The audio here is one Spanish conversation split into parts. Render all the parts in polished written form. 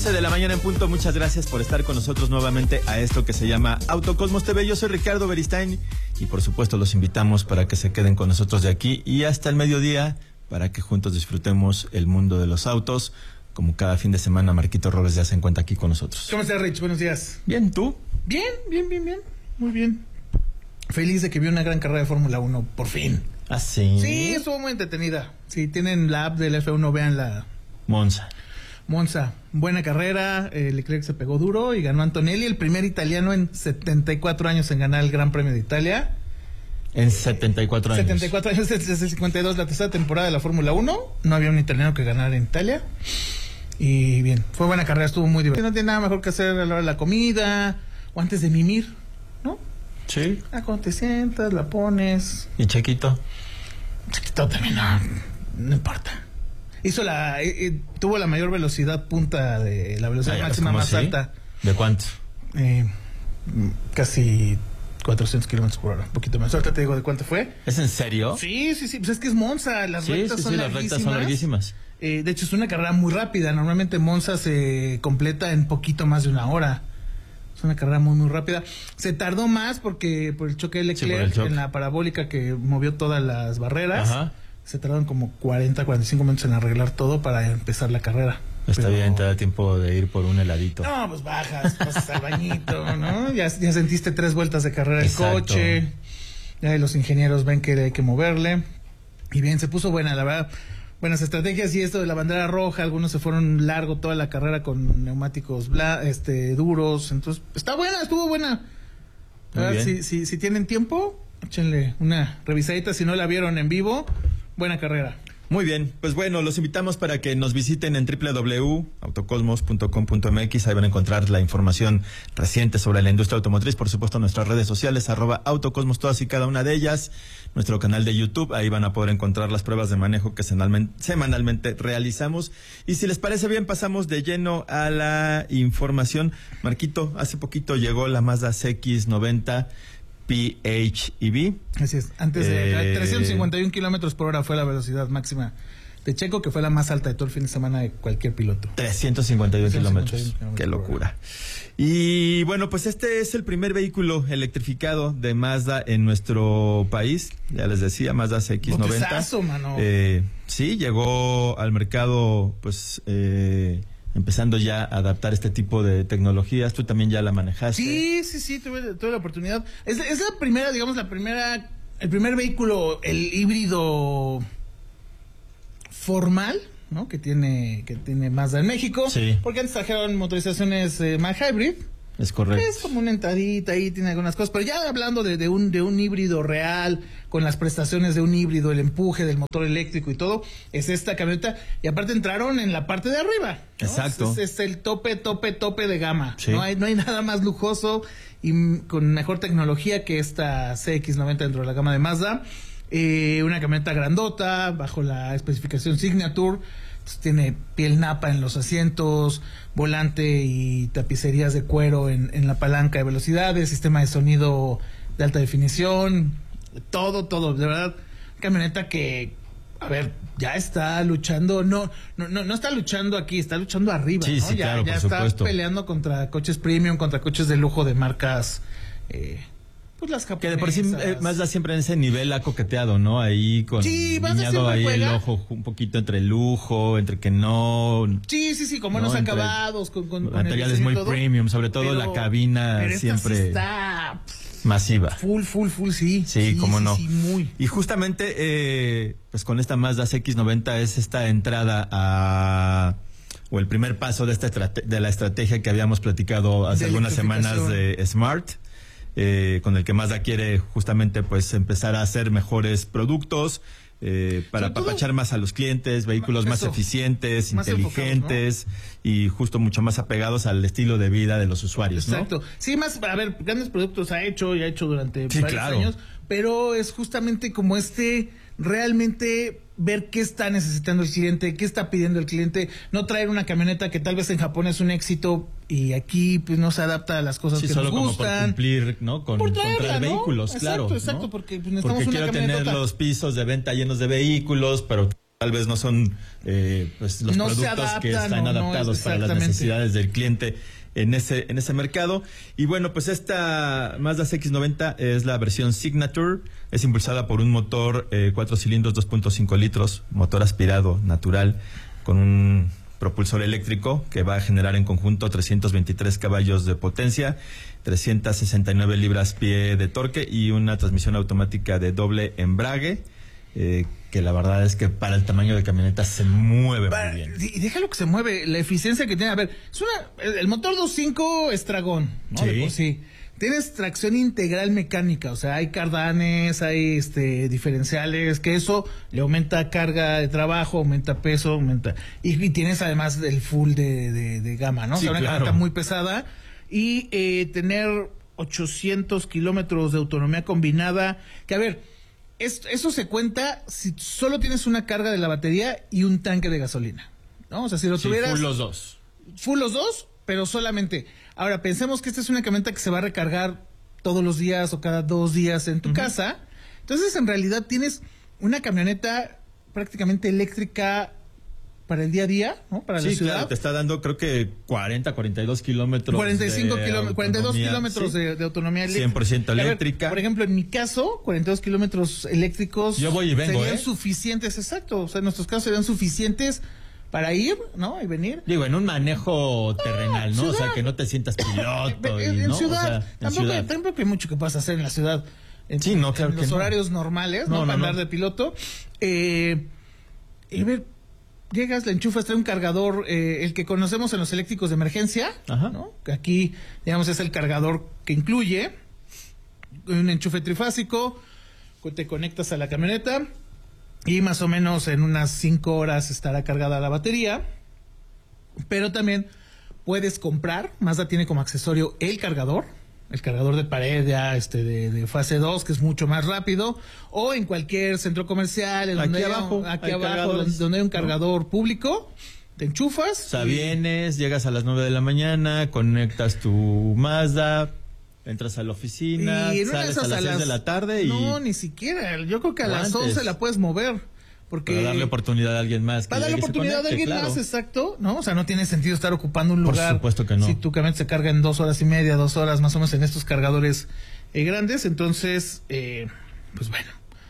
11 de la mañana en punto. Muchas gracias por estar con nosotros nuevamente a esto que se llama Autocosmos TV. Yo soy Ricardo Beristain y por supuesto los invitamos para que se queden con nosotros de aquí y hasta el mediodía para que juntos disfrutemos el mundo de los autos. Como cada fin de semana, Marquito Robles ya se encuentra aquí con nosotros. ¿Cómo estás, Rich? Buenos días. Bien, ¿tú? Bien. Muy bien. Feliz de que vi una gran carrera de Fórmula 1, por fin. ¿Ah, sí? Sí, estuvo muy entretenida. Si tienen la app del F1, véanla. Monza, buena carrera, Leclerc se pegó duro y ganó Antonelli, el primer italiano en 74 años en ganar el Gran Premio de Italia. En 74 años. 74 años, desde el 52, la tercera temporada de la Fórmula 1. No había un italiano que ganara en Italia. Y bien, fue buena carrera, estuvo muy divertida. No tiene nada mejor que hacer a la hora de la comida o antes de mimir, ¿no? Sí. Cuando te sientas, la pones. ¿Y Chequito? Chequito también no importa. Tuvo la mayor velocidad punta de la velocidad máxima más alta. ¿De cuánto? Casi 400 kilómetros por hora, un poquito más. Ahorita te digo de cuánto fue. ¿Es en serio? Sí, pues es que es Monza, las rectas son larguísimas. Las rectas son larguísimas. De hecho, es una carrera muy rápida. Normalmente Monza se completa en poquito más de una hora. Es una carrera muy rápida. Se tardó más por el choque de Leclerc en la parabólica que movió todas las barreras. Ajá. Se tardaron como 40-45 minutos en arreglar todo para empezar la carrera. Está bien, te da tiempo de ir por un heladito. No, pues bajas, pasas al bañito, ¿no? Ya sentiste 3 vueltas de carrera el coche. Ya los ingenieros ven que hay que moverle. Y bien, se puso buena, la verdad. Buenas estrategias y esto de la bandera roja. Algunos se fueron largo toda la carrera con neumáticos duros. Entonces, estuvo buena. Si tienen tiempo, échenle una revisadita. Si no la vieron en vivo, buena carrera. Muy bien, pues bueno, los invitamos para que nos visiten en www.autocosmos.com.mx. Ahí van a encontrar la información reciente sobre la industria automotriz, por supuesto nuestras redes sociales, @autocosmos, todas y cada una de ellas, nuestro canal de YouTube, ahí van a poder encontrar las pruebas de manejo que semanalmente realizamos. Y si les parece bien, pasamos de lleno a la información. Marquito, hace poquito llegó la Mazda CX-90 PHEV. Así es, antes de 351 kilómetros por hora fue la velocidad máxima de Checo, que fue la más alta de todo el fin de semana de cualquier piloto. 351 kilómetros, qué locura. Y bueno, pues este es el primer vehículo electrificado de Mazda en nuestro país. Ya les decía, Mazda CX-90. Botezazo, mano. Sí, llegó al mercado, pues empezando ya a adaptar este tipo de tecnologías. Tú también ya la manejaste. Sí, tuve la oportunidad. Es la primera, digamos, el primer vehículo, el híbrido formal, ¿no? Que tiene Mazda en México. Sí. Porque antes trajeron motorizaciones más hybrid. Es correcto. Es como una entradita ahí, tiene algunas cosas, pero ya hablando de un híbrido real, con las prestaciones de un híbrido, el empuje del motor eléctrico y todo, es esta camioneta, y aparte entraron en la parte de arriba, ¿no? Exacto. Es el tope de gama. Sí. No hay nada más lujoso y con mejor tecnología que esta CX-90 dentro de la gama de Mazda. Una camioneta grandota, bajo la especificación Signature. Tiene piel napa en los asientos, volante y tapicerías de cuero en la palanca de velocidades, sistema de sonido de alta definición, todo, de verdad, camioneta que, a ver, ya está luchando, no está luchando aquí, está luchando arriba, sí, ¿no? Sí, claro, ya por está supuesto. peleando contra coches premium, contra coches de lujo de marcas, pues las japonesas. Que de por sí Mazda siempre en ese nivel ha coqueteado, ¿no? Ahí con guiñado ahí juega el ojo un poquito entre el lujo, entre que no. Sí, con buenos acabados, con materiales muy premium, sobre todo la cabina pero siempre sí está masiva. Full, sí. Sí, cómo no. Sí, muy. Y justamente, pues con esta Mazda CX-90 es esta entrada o el primer paso de la estrategia que habíamos platicado hace algunas semanas de Smart. Con el que Mazda quiere justamente pues empezar a hacer mejores productos para apapachar más a los clientes, vehículos más eficientes, más inteligentes, ¿no? Y justo mucho más apegados al estilo de vida de los usuarios, ¿no? Exacto. Sí, grandes productos ha hecho durante varios años, pero es justamente como realmente ver qué está necesitando el cliente, qué está pidiendo el cliente, no traer una camioneta que tal vez en Japón es un éxito y aquí pues no se adapta a las cosas que nos gustan. Sí, solo como por cumplir, ¿no? Con traer vehículos, claro. Exacto, ¿no? porque pues necesitamos porque quiero tener los pisos de venta llenos de vehículos, pero tal vez no son pues los productos que están adaptados para las necesidades del cliente en ese mercado. Y bueno, pues esta Mazda CX-90 es la versión Signature, es impulsada por un motor 4 cilindros 2.5 litros, motor aspirado natural con un propulsor eléctrico que va a generar en conjunto 323 caballos de potencia, 369 libras-pie de torque y una transmisión automática de doble embrague, que la verdad es que para el tamaño de camioneta se mueve muy bien. Y déjalo que se mueve, la eficiencia que tiene. A ver, el motor 2.5 es dragón, ¿no? Sí. De por sí. Tienes tracción integral mecánica, o sea, hay cardanes, hay diferenciales, que eso le aumenta carga de trabajo, aumenta peso, y tienes además el full de gama, ¿no? Sí, o sea, una claro. camioneta muy pesada y tener 800 kilómetros de autonomía combinada, que a ver, eso se cuenta si solo tienes una carga de la batería y un tanque de gasolina, ¿no? O sea, si lo tuvieras... Full los dos. Full los dos, pero solamente... Ahora, pensemos que esta es una camioneta que se va a recargar todos los días o cada 2 días en tu casa. Entonces, en realidad, tienes una camioneta prácticamente eléctrica para el día a día, ¿no? Para la ciudad. Claro, te está dando, creo que 42 kilómetros. 42 kilómetros de autonomía eléctrica. 100% eléctrica. Por ejemplo, en mi caso, 42 kilómetros eléctricos. Yo voy y vengo, serían suficientes, exacto. O sea, en nuestros casos serían suficientes para ir, ¿no? Y venir. Digo, en un manejo terrenal, ¿no? Ciudad. O sea, que no te sientas piloto. En ciudad. O sea, tampoco hay mucho que puedas hacer en la ciudad. Sí, no, claro en que los no. horarios normales, ¿no? Para andar de piloto. Y ver, llegas, le enchufas, trae un cargador, el que conocemos en los eléctricos de emergencia, ¿no? Que aquí, digamos, es el cargador que incluye un enchufe trifásico, te conectas a la camioneta y más o menos en unas 5 horas estará cargada la batería. Pero también puedes comprar, Mazda tiene como accesorio el cargador de pared ya de fase 2, que es mucho más rápido, o en cualquier centro comercial, aquí abajo donde hay un cargador público, te enchufas. O sea, vienes, llegas a las 9 de la mañana, conectas tu Mazda, entras a la oficina, sales a las 6 de la tarde y... No, ni siquiera, yo creo que a las 11 la puedes mover. Porque para darle oportunidad a alguien más. Para darle oportunidad a alguien más, exacto, ¿no? O sea, no tiene sentido estar ocupando un lugar. Por supuesto que no. Si tu camioneta se carga en 2 horas y media, 2 horas más o menos en estos cargadores grandes, entonces, pues bueno.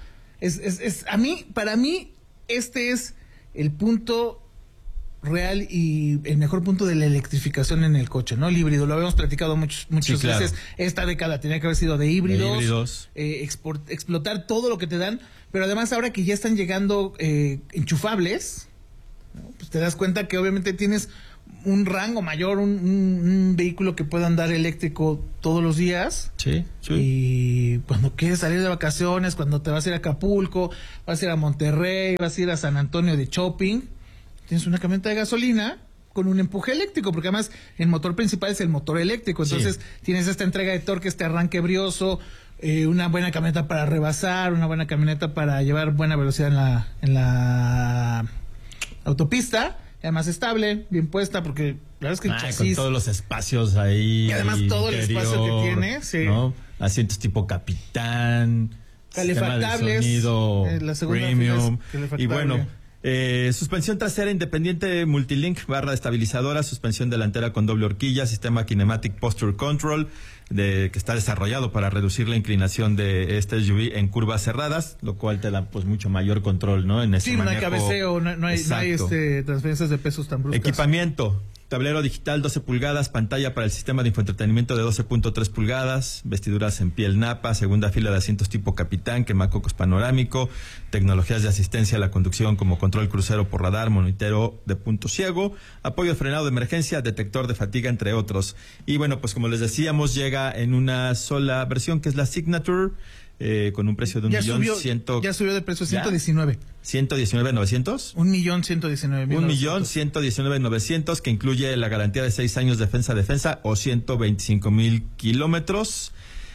Para mí, este es el punto real y el mejor punto de la electrificación en el coche, ¿no? El híbrido, lo habíamos platicado muchas veces. Esta década tenía que haber sido de híbridos. Explotar todo lo que te dan. Pero además ahora que ya están llegando enchufables, ¿no? Pues te das cuenta que obviamente tienes un rango mayor, un vehículo que pueda andar eléctrico todos los días. Sí. Y cuando quieres salir de vacaciones, cuando te vas a ir a Acapulco, vas a ir a Monterrey, vas a ir a San Antonio de shopping, tienes una camioneta de gasolina con un empuje eléctrico, porque además el motor principal es el motor eléctrico. Entonces tienes esta entrega de torque, este arranque brioso, una buena camioneta para rebasar, una buena camioneta para llevar buena velocidad en la autopista, además estable, bien puesta, porque la verdad es que el chasis, con todos los espacios ahí, y además todo el espacio que tiene, ¿no? Asientos tipo capitán, calefactables, sonido la segunda premium, y bueno, suspensión trasera independiente multilink, barra estabilizadora, suspensión delantera con doble horquilla, sistema Kinematic Posture Control, que está desarrollado para reducir la inclinación de este SUV en curvas cerradas, lo cual te da pues mucho mayor control, ¿no? En ese manejo. No hay cabeceo, no hay transferencias de pesos tan bruscas. Equipamiento: tablero digital 12 pulgadas, pantalla para el sistema de infoentretenimiento de 12.3 pulgadas, vestiduras en piel napa, segunda fila de asientos tipo capitán, quemacocos panorámico, tecnologías de asistencia a la conducción como control crucero por radar, monitoreo de punto ciego, apoyo de frenado de emergencia, detector de fatiga, entre otros. Y bueno, pues como les decíamos, llega en una sola versión que es la Signature, con un precio de ya subió de precio, 119. 119,900. 1,119,000. 1,119,900, que incluye la garantía de 6 años defensa o 125,000 kilómetros.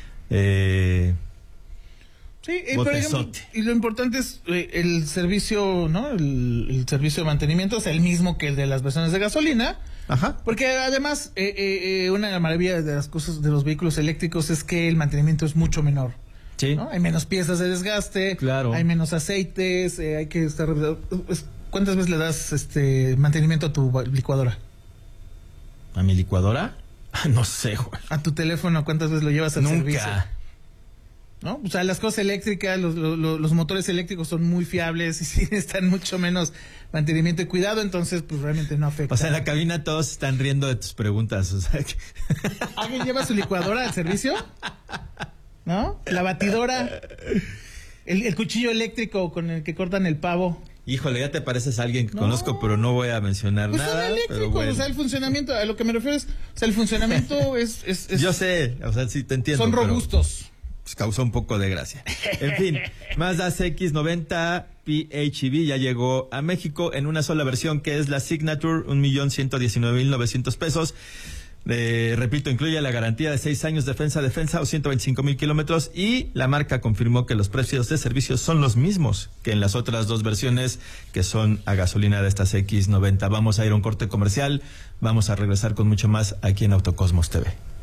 Sí, por ejemplo, y lo importante es el servicio, ¿no? El servicio de mantenimiento es el mismo que el de las versiones de gasolina. Ajá. Porque además, una maravilla de las cosas de los vehículos eléctricos es que el mantenimiento es mucho menor. Sí. ¿no? Hay menos piezas de desgaste, claro. Hay menos aceites, hay que estar... ¿Cuántas veces le das mantenimiento a tu licuadora? ¿A mi licuadora? No sé, güey. ¿A tu teléfono cuántas veces lo llevas al servicio? Nunca. ¿No? O sea, las cosas eléctricas, los motores eléctricos son muy fiables y sí están mucho menos mantenimiento y cuidado, entonces pues realmente no afecta. O sea, en la cabina todos están riendo de tus preguntas, o sea que... ¿Alguien lleva su licuadora al servicio? ¿No? La batidora, el cuchillo eléctrico con el que cortan el pavo. Híjole, ya te pareces a alguien que conozco, pero no voy a mencionar pues nada. Son eléctricos, pero bueno. O sea, el funcionamiento, a lo que me refiero es, o sea, el funcionamiento es Yo sé, o sea, sí te entiendo. Son robustos. Pues causó un poco de gracia. En fin, Mazda CX-90 PHEV ya llegó a México en una sola versión, que es la Signature, 1,119,900 pesos. Repito, incluye la garantía de 6 años defensa o 125,000 kilómetros, y la marca confirmó que los precios de servicio son los mismos que en las otras dos versiones que son a gasolina de esta CX-90. Vamos a ir a un corte comercial, vamos a regresar con mucho más aquí en Autocosmos TV.